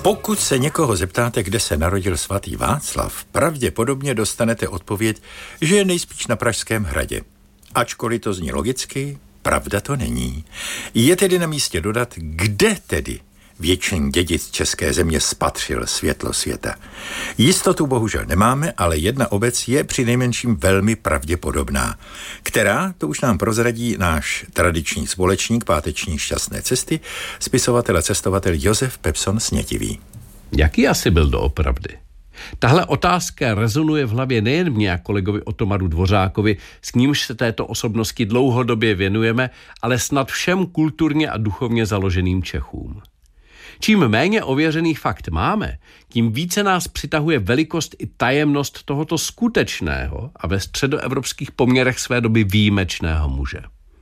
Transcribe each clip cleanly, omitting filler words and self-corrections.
Pokud se někoho zeptáte, kde se narodil svatý Václav, pravděpodobně dostanete odpověď, že je nejspíš na Pražském hradě. Ačkoliv to zní logicky, pravda to není. Je tedy na místě dodat, kde tedy věčný dědic české země spatřil světlo světa. Jistotu bohužel nemáme, ale jedna obec je přinejmenším velmi pravděpodobná, která, to už nám prozradí náš tradiční společník páteční šťastné cesty, spisovatel a cestovatel Josef Pepson Snětivý. Jaký asi byl doopravdy? Tahle otázka rezonuje v hlavě nejen mě a kolegovi Otomaru Dvořákovi, s nímž se této osobnosti dlouhodobě věnujeme, ale snad všem kulturně a duchovně založeným Čechům. Čím méně ověřených fakt máme, tím více nás přitahuje velikost i tajemnost tohoto skutečného a ve středoevropských poměrech své doby výjimečného muže.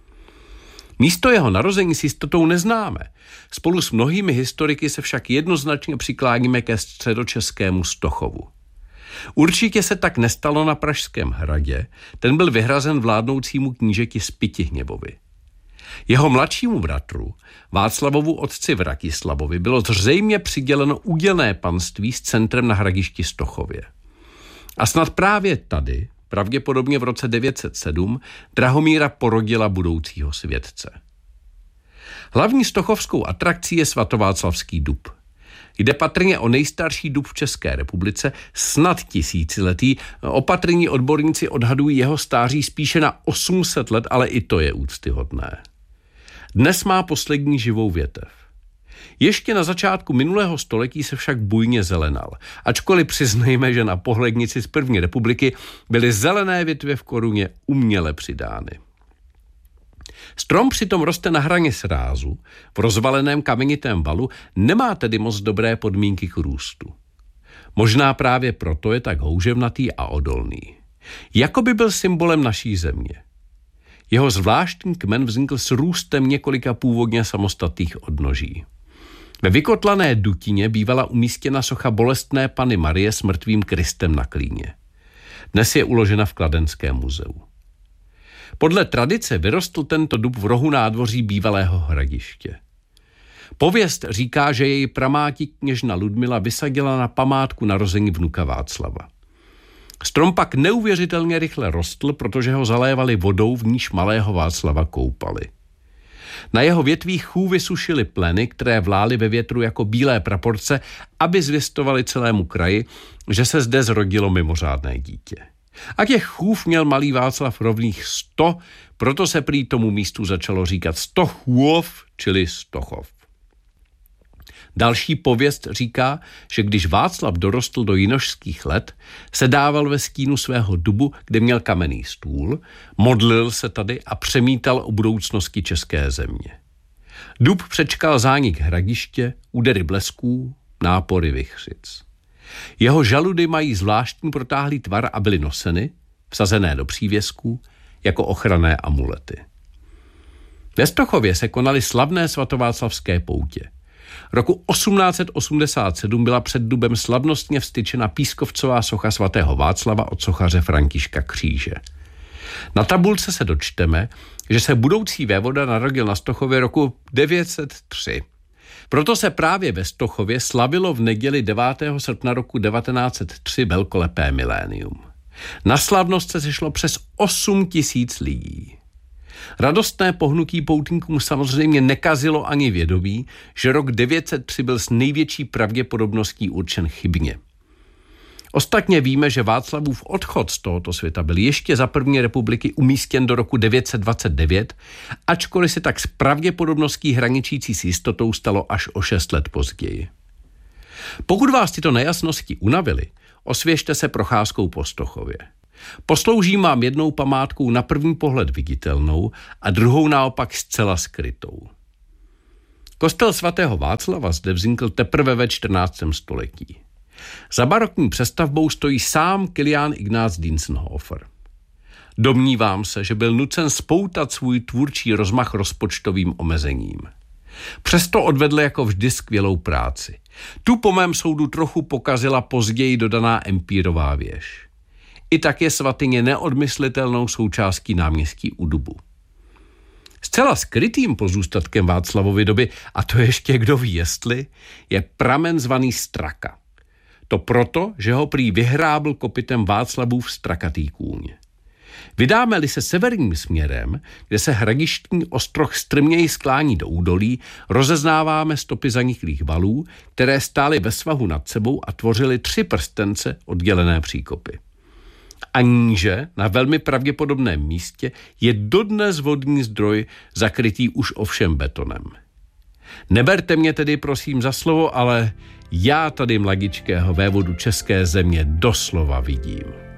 Místo jeho narození s jistotou neznáme. Spolu s mnohými historiky se však jednoznačně přikláníme ke středočeskému Stochovu. Určitě se tak nestalo na Pražském hradě, ten byl vyhrazen vládnoucímu knížeti Spytihněvovi. Jeho mladšímu bratru, Václavovu otci Vratislavovi, bylo zřejmě přiděleno údělné panství s centrem na hradišti Stochově. A snad právě tady, pravděpodobně v roce 907, Drahomíra porodila budoucího světce. Hlavní stochovskou atrakcí je svatováclavský dub. Jde patrně o nejstarší dub v České republice, snad tisíciletý, opatrní odborníci odhadují jeho stáří spíše na 800 let, ale i to je úctyhodné. Dnes má poslední živou větev. Ještě na začátku minulého století se však bujně zelenal, ačkoliv přiznejme, že na pohlednici z první republiky byly zelené větve v koruně uměle přidány. Strom přitom roste na hraně srázu, v rozvaleném kamenitém valu, nemá tedy moc dobré podmínky k růstu. Možná právě proto je tak houževnatý a odolný. Jakoby byl symbolem naší země. Jeho zvláštní kmen vznikl s růstem několika původně samostatných odnoží. Ve vykotlané dutině bývala umístěna socha bolestné Panny Marie s mrtvým Kristem na klíně. Dnes je uložena v Kladenském muzeu. Podle tradice vyrostl tento dub v rohu nádvoří bývalého hradiště. Pověst říká, že její pramáti kněžna Ludmila vysadila na památku narození vnuka Václava. Strom pak neuvěřitelně rychle rostl, protože ho zalévali vodou, v níž malého Václava koupali. Na jeho větvích chůvy sušily pleny, které vlály ve větru jako bílé praporce, aby zvěstovali celému kraji, že se zde zrodilo mimořádné dítě. A těch chův měl malý Václav rovných 100, proto se prý tomu místu začalo říkat Stochův, čili Stochov. Další pověst říká, že když Václav dorostl do jinošských let, sedával ve stínu svého dubu, kde měl kamenný stůl, modlil se tady a přemítal o budoucnosti české země. Dub přečkal zánik hradiště, údery blesků, nápory vichřic. Jeho žaludy mají zvláštní protáhlý tvar a byly noseny, vsazené do přívěsků, jako ochranné amulety. Ve Stochově se konaly slavné svatováclavské poutě. Roku 1887 byla před dubem slavnostně vztyčena pískovcová socha svatého Václava od sochaře Františka Kříže. Na tabulce se dočteme, že se budoucí vévoda narodil na Stochově roku 903. Proto se právě ve Stochově slavilo v neděli 9. srpna roku 1903 velkolepé milénium. Na slavnost se sešlo přes 8 000 lidí. Radostné pohnutí poutníkům samozřejmě nekazilo ani vědomí, že rok 903 byl s největší pravděpodobností určen chybně. Ostatně víme, že Václavův odchod z tohoto světa byl ještě za první republiky umístěn do roku 929, ačkoliv se tak s pravděpodobností hraničící s jistotou stalo až o 6 let později. Pokud vás tyto nejasnosti unavily, osvěžte se procházkou po Stochově. Posloužím vám jednou památkou na první pohled viditelnou a druhou naopak zcela skrytou. Kostel svatého Václava zde vznikl teprve ve 14. století. Za barokní přestavbou stojí sám Kilián Ignác Dientzenhofer. Domnívám se, že byl nucen spoutat svůj tvůrčí rozmach rozpočtovým omezením. Přesto odvedl jako vždy skvělou práci. Tu po mém soudu trochu pokazila později dodaná empírová věž. I tak je svatyně neodmyslitelnou součástí náměstí u Dubu. Zcela skrytým pozůstatkem Václavovy doby, a to ještě kdo ví jestli, je pramen zvaný Straka. To proto, že ho prý vyhrábl kopytem Václavův strakatý kůň. Vydáme-li se severním směrem, kde se hradištní ostroh strměji sklání do údolí, rozeznáváme stopy zaniklých valů, které stály ve svahu nad sebou a tvořily 3 prstence oddělené příkopy. A níže, na velmi pravděpodobném místě, je dodnes vodní zdroj, zakrytý už ovšem betonem. Neberte mě tedy prosím za slovo, ale já tady mladičkého vévodu české země doslova vidím.